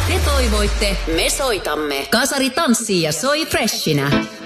Te toivoitte, me soitamme. Kasari tanssii ja soi freshinä.